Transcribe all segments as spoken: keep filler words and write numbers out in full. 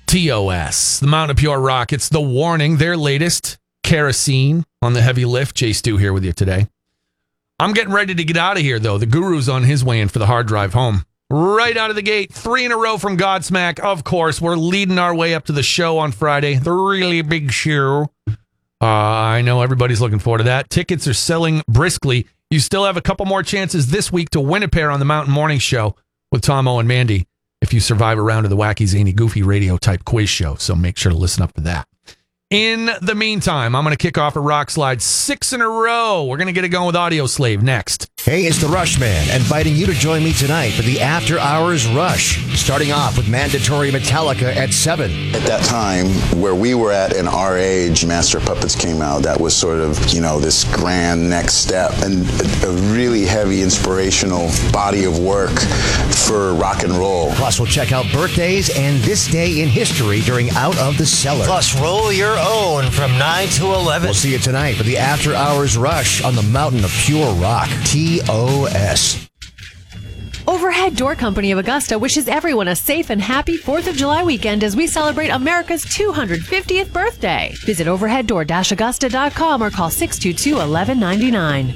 T O S, the Mountain of Pure Rock. It's The Warning, their latest kerosene on the heavy lift. Jay Stu here with you today. I'm getting ready to get out of here, though. The Guru's on his way in for the hard drive home. Right out of the gate, three in a row from Godsmack. Of course, we're leading our way up to the show on Friday. The really big show. Uh, I know everybody's looking forward to that. Tickets are selling briskly. You still have a couple more chances this week to win a pair on the Mountain Morning Show with Tom O and Mandy if you survive a round of the wacky, zany, goofy radio type quiz show. So make sure to listen up for that. In the meantime, I'm going to kick off a rock slide six in a row. We're going to get it going with Audio Slave next. Hey, it's the Rush Man, inviting you to join me tonight for the After Hours Rush, starting off with mandatory Metallica at seven. At that time, where we were at in our age, Master of Puppets came out. That was sort of, you know, this grand next step and a really heavy inspirational body of work for rock and roll. Plus, we'll check out birthdays and this day in history during Out of the Cellar. Plus, roll your own from nine to eleven. We'll see you tonight for the After Hours Rush on the Mountain of Pure Rock, T O S. Overhead Door Company of Augusta wishes everyone a safe and happy fourth of July weekend as we celebrate America's two hundred fiftieth birthday. Visit overhead door dash augusta dot com or call six two two, one one nine nine.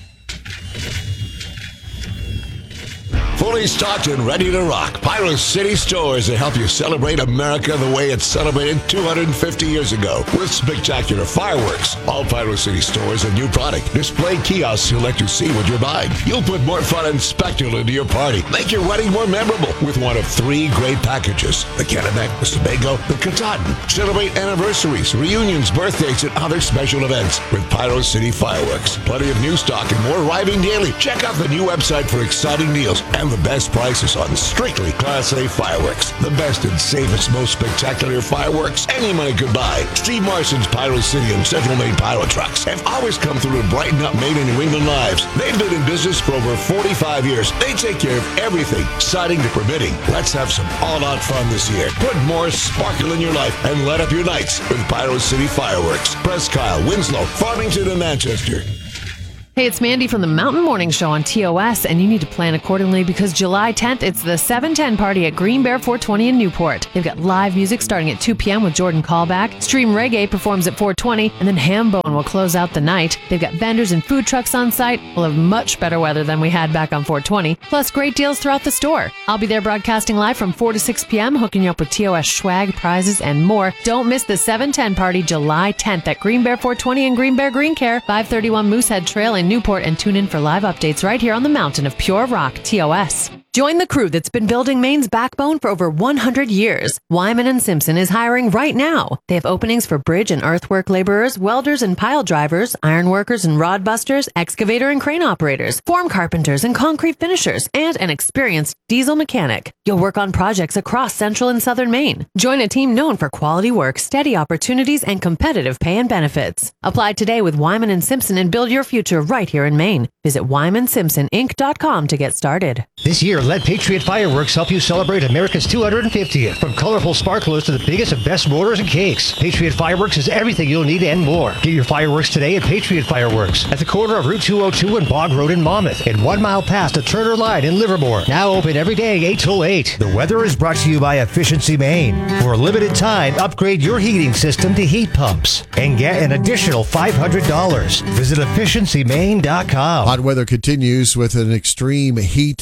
Fully stocked and ready to rock. Pyro City Stores to help you celebrate America the way it celebrated two hundred fifty years ago with spectacular fireworks. All Pyro City Stores a new product. Display kiosks to let you see what you're buying. You'll put more fun and spectacle into your party. Make your wedding more memorable with one of three great packages. The Kennebec, the Sebago, the Katahdin. Celebrate anniversaries, reunions, birthdays, and other special events with Pyro City Fireworks. Plenty of new stock and more arriving daily. Check out the new website for exciting deals and the best prices on strictly Class A fireworks. The best and safest, most spectacular fireworks any money could buy. Steve Marson's Pyro City and Central Maine Pyro Trucks have always come through to brighten up Maine and New England lives. They've been in business for over forty-five years. They take care of everything, siding to permitting. Let's have some all-out fun this year. Put more sparkle in your life and light up your nights with Pyro City Fireworks. Presque Isle, Winslow, Farmington, and Manchester. Hey, it's Mandy from the Mountain Morning Show on T O S, and you need to plan accordingly because July tenth, it's the seven ten party at Green Bear four twenty in Newport. They've got live music starting at two p.m. with Jordan Callback. Stream Reggae performs at four twenty, and then Hambone will close out the night. They've got vendors and food trucks on site. We'll have much better weather than we had back on four twenty, plus great deals throughout the store. I'll be there broadcasting live from four to six p.m., hooking you up with T O S swag, prizes, and more. Don't miss the seven ten party July tenth at Green Bear four twenty in Green Bear Green Care, five thirty-one Moosehead Trail in Newport, and tune in for live updates right here on the Mountain of Pure Rock, T O S. Join the crew that's been building Maine's backbone for over one hundred years. Wyman and Simpson is hiring right now. They have openings for bridge and earthwork laborers, welders and pile drivers, iron workers and rod busters, excavator and crane operators, form carpenters and concrete finishers, and an experienced diesel mechanic. You'll work on projects across central and southern Maine. Join a team known for quality work, steady opportunities, and competitive pay and benefits. Apply today with Wyman and Simpson and build your future right here in Maine. Visit wyman simpson inc dot com to get started. This year, let Patriot Fireworks help you celebrate America's two hundred fiftieth. From colorful sparklers to the biggest and best mortars and cakes, Patriot Fireworks is everything you'll need and more. Get your fireworks today at Patriot Fireworks at the corner of Route two oh two and Bog Road in Monmouth and one mile past the Turner Line in Livermore. Now open every day eight till eight. The weather is brought to you by Efficiency Maine. For a limited time, upgrade your heating system to heat pumps and get an additional five hundred dollars. Visit efficiency maine dot com. Hot weather continues with an extreme heat